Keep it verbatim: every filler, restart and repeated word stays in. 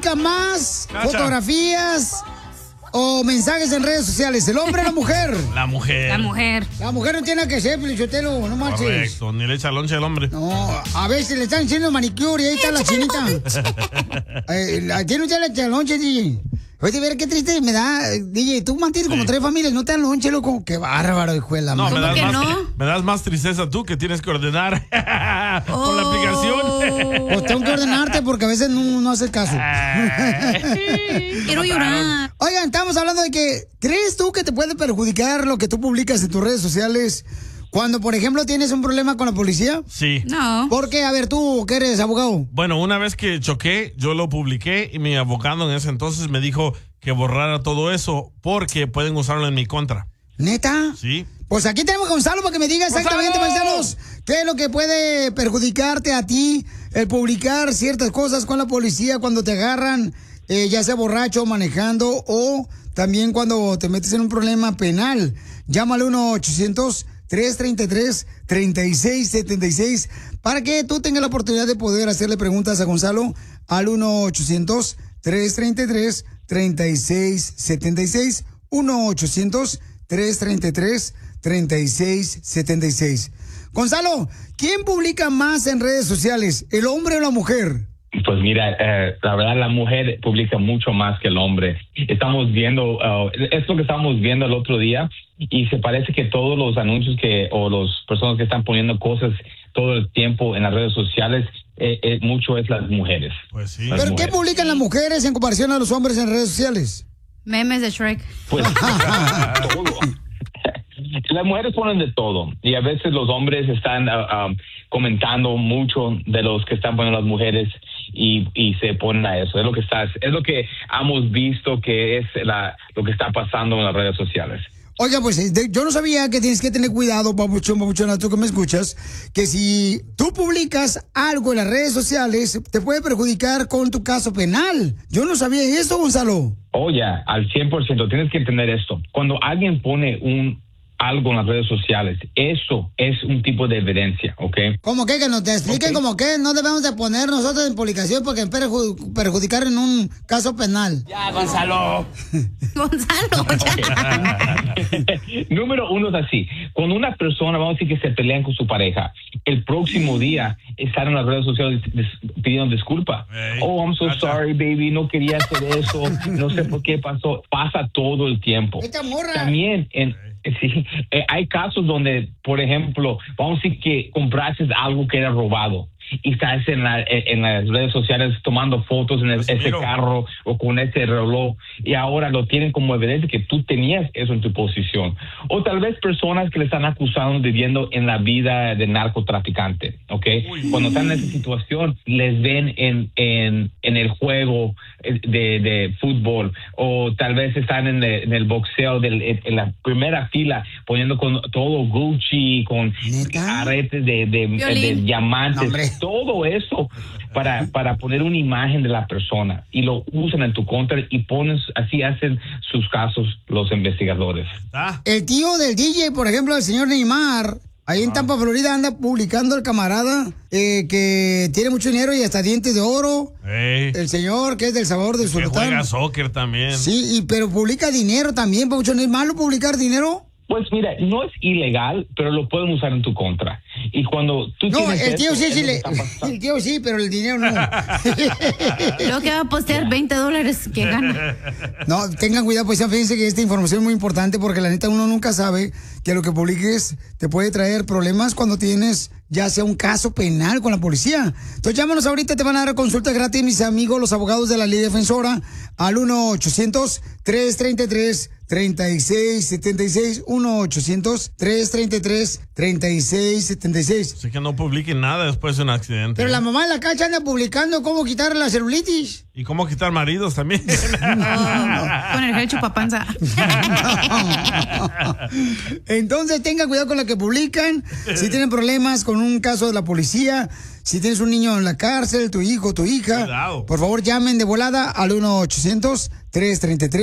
publica más Cacha. fotografías o mensajes en redes sociales? ¿El hombre o la mujer? La mujer. La mujer. La mujer no tiene nada que ser, Pelichotelo, no manches. Correcto, ni le echa lonche al hombre. No, a veces le están haciendo manicure y ahí está la chinita. eh, la tiene usted la chalonche, D J. Oye, ver qué triste me da, D J. Tú mantienes como Sí. tres familias, no te dan lonche, loco. Qué bárbaro, hijo de la No, madre. me das, que más, no? me das más tristeza tú que tienes que ordenar por la Oh. aplicación. Pues tengo que ordenarte porque a veces no, no haces caso. Quiero llorar. Oigan, estamos hablando de que, ¿crees tú que te puede perjudicar lo que tú publicas en tus redes sociales cuando, por ejemplo, tienes un problema con la policía? Sí. No. ¿Por qué? A ver, tú, que eres abogado. Bueno, una vez que choqué, yo lo publiqué y mi abogado en ese entonces me dijo que borrara todo eso porque pueden usarlo en mi contra. ¿Neta? Sí. Pues aquí tenemos a Gonzalo para que me diga exactamente, ¡Gonzalo! paisanos, qué es lo que puede perjudicarte a ti el publicar ciertas cosas con la policía cuando te agarran, eh, ya sea borracho, manejando o también cuando te metes en un problema penal. Llámale uno ochocientos, tres treinta y tres, treinta y seis setenta y seis para que tú tengas la oportunidad de poder hacerle preguntas a Gonzalo al uno ochocientos, tres treinta y tres, treinta y seis setenta y seis, uno ochocientos, tres treinta y tres, treinta y seis setenta y seis. Gonzalo, ¿quién publica más en redes sociales, el hombre o la mujer? Pues mira, eh, la verdad la mujer publica mucho más que el hombre. Estamos viendo, uh, es lo que estábamos viendo el otro día y se parece que todos los anuncios que o las personas que están poniendo cosas todo el tiempo en las redes sociales, eh, eh, mucho es las mujeres. Pues sí. Las ¿Pero qué mujeres. publican las mujeres en comparación a los hombres en redes sociales? Memes de Shrek. Pues todo. Las mujeres ponen de todo y a veces los hombres están uh, um, comentando mucho de los que están poniendo las mujeres y, y se ponen a eso. Es lo que está, es lo que hemos visto que es la, lo que está pasando en las redes sociales. Oiga, pues eh, de- yo no sabía que tienes que tener cuidado, papuchón, papuchona, tú que me escuchas, que si tú publicas algo en las redes sociales, te puede perjudicar con tu caso penal. Yo no sabía esto, Gonzalo. Oye, al cien por ciento tienes que entender esto. Cuando alguien pone un algo en las redes sociales, eso es un tipo de evidencia, ¿ok? ¿Cómo que? Que nos te expliquen Ok. como que no debemos de poner nosotros en publicación porque perju- perjudicar en un caso penal. Ya, Gonzalo. Gonzalo, ya. Número uno es así. Cuando una persona, vamos a decir que se pelean con su pareja, el próximo día están en las redes sociales des- pidiendo disculpa. Ey, Oh, I'm so cacha. sorry, baby, no quería hacer eso, no sé por qué pasó. Pasa todo el tiempo. Esta morra. También en, sí, eh, hay casos donde, por ejemplo, vamos a decir que compraste algo que era robado y estás en, la, en las redes sociales tomando fotos en el- Pues ese miro. carro o con ese reloj y ahora lo tienen como evidencia que tú tenías eso en tu posición. O tal vez personas que le están acusando viviendo en la vida de narcotraficante, ¿ok? Uy. Cuando están en esa situación, les ven en, en, en el juego de, de fútbol o tal vez están en, el- en el boxeo del, en, en la primera fila poniendo con todo Gucci, con ¿Neta? aretes de, de, de Violín. diamantes, No, hombre. todo eso para, para poner una imagen de la persona y lo usan en tu contra y pones, así hacen sus casos los investigadores. Ah, El tío del D J, por ejemplo, el señor Neymar, ahí en Tampa, Florida, anda publicando el camarada eh, que tiene mucho dinero y hasta dientes de oro. ey, El señor que es del sabor del que sultán. juega soccer también. Sí, y, pero publica dinero también, Pabuchón. ¿Es malo publicar dinero? Pues mira, no es ilegal, pero lo pueden usar en tu contra. Y cuando tú No, tienes el tío eso, sí, es sí, lo que le, está pasando. el tío sí, pero el dinero no. Luego que va a postear veinte dólares que gana. No, tengan cuidado, pues ya fíjense que esta información es muy importante porque la neta uno nunca sabe que lo que publiques te puede traer problemas cuando tienes ya sea un caso penal con la policía. Entonces llámanos ahorita, te van a dar consulta gratis mis amigos, los abogados de la Ley Defensora, al uno ochocientos, tres treinta y tres, treinta y seis setenta y seis, uno ochocientos, tres treinta y tres, treinta y seis setenta y seis. Así que no publiquen nada después de un accidente. Pero la mamá de la cacha anda publicando cómo quitar la celulitis. Y cómo quitar maridos también. Oh, con el gel chupapanza. Entonces tenga cuidado con lo que publican. Si tienen problemas con un caso de la policía, si tienes un niño en la cárcel, tu hijo, tu hija, Cuidado. por favor llamen de volada al uno ochocientos, tres treinta y tres